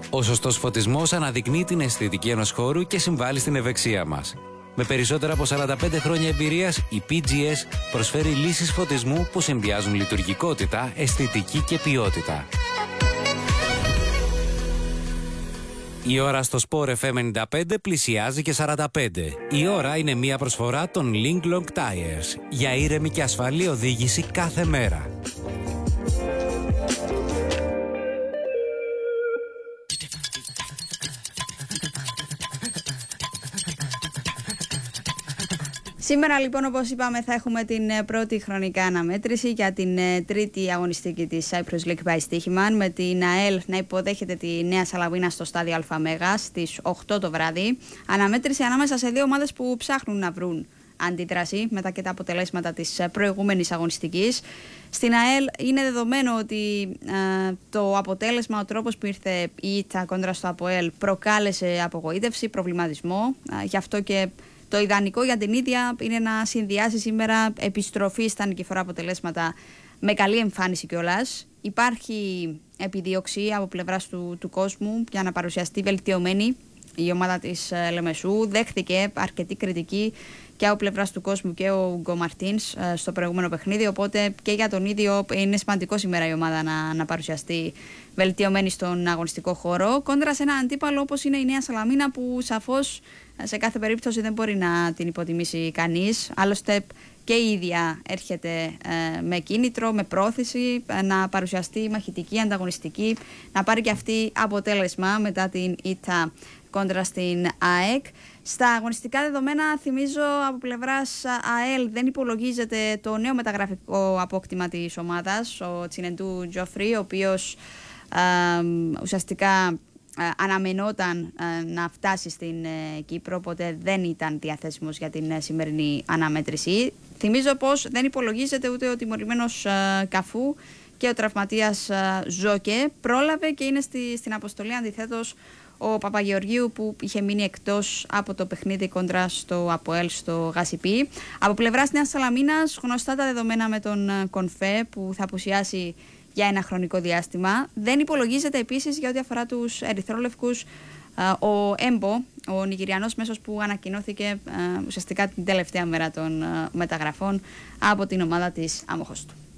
Ο σωστός φωτισμός αναδεικνύει την αισθητική ενός χώρου και συμβάλλει στην ευεξία μας. Με περισσότερα από 45 χρόνια εμπειρίας, η PGS προσφέρει λύσεις φωτισμού που συνδυάζουν λειτουργικότητα, αισθητική και ποιότητα. Η ώρα στο Sport FM 95 πλησιάζει και 45. Η ώρα είναι μια προσφορά των Link Long Tires για ήρεμη και ασφαλή οδήγηση κάθε μέρα. Σήμερα λοιπόν, όπως είπαμε, θα έχουμε την πρώτη χρονικά αναμέτρηση για την τρίτη αγωνιστική της Cyprus League by Στοίχημαν, με την ΑΕΛ να υποδέχεται τη Νέα Σαλαμίνα στο στάδιο ΑΜΕΓΑ στις 8 το βράδυ. Αναμέτρηση ανάμεσα σε δύο ομάδες που ψάχνουν να βρουν αντίδραση μετά και τα αποτελέσματα της προηγούμενης αγωνιστικής. Στην ΑΕΛ είναι δεδομένο ότι το αποτέλεσμα, ο τρόπος που ήρθε η ήττα κόντρα στο ΑΠΟΕΛ προκάλεσε απογοήτευση, προβληματισμό. Γι' αυτό και το ιδανικό για την ίδια είναι να συνδυάσει σήμερα επιστροφή στα νικηφορά αποτελέσματα με καλή εμφάνιση κιόλας. Υπάρχει επιδίωξη από πλευράς του κόσμου για να παρουσιαστεί βελτιωμένη η ομάδα της Λεμεσού. Δέχτηκε αρκετή κριτική και από πλευράς του κόσμου και ο Γκο Μαρτίνς στο προηγούμενο παιχνίδι. Οπότε και για τον ίδιο είναι σημαντικό σήμερα η ομάδα να παρουσιαστεί βελτιωμένη στον αγωνιστικό χώρο. Κόντρα σε ένα αντίπαλο όπως είναι η Νέα Σαλαμίνα, που σαφώς σε κάθε περίπτωση δεν μπορεί να την υποτιμήσει κανείς. Άλλωστε και η ίδια έρχεται με κίνητρο, με πρόθεση να παρουσιαστεί μαχητική, ανταγωνιστική, να πάρει και αυτή αποτέλεσμα μετά την ήττα κόντρα στην ΑΕΚ. Στα αγωνιστικά δεδομένα, θυμίζω, από πλευράς ΑΕΛ δεν υπολογίζεται το νέο μεταγραφικό απόκτημα της ομάδας, ο Τσινεντού Τζοφρί, ο οποίος ουσιαστικά αναμενόταν να φτάσει στην Κύπρο, οπότε δεν ήταν διαθέσιμος για την σημερινή αναμέτρηση. Θυμίζω πως δεν υπολογίζεται ούτε ο τιμωρημένος Καφού και ο τραυματίας Ζόκε. Πρόλαβε και είναι στην αποστολή, αντιθέτως, ο Παπαγεωργίου, που είχε μείνει εκτός από το παιχνίδι κόντρα στο ΑΠΟΕΛ στο Γασιπί. Από πλευράς Νέας Σαλαμίνας, γνωστά τα δεδομένα με τον Κονφέ, που θα απουσιάσει για ένα χρονικό διάστημα. Δεν υπολογίζεται επίσης, για ό,τι αφορά τους ερυθρόλευκους, ο Έμπο, ο Νιγηριανός μέσος, που ανακοινώθηκε ουσιαστικά την τελευταία μέρα των μεταγραφών από την ομάδα της Αμοχώστου.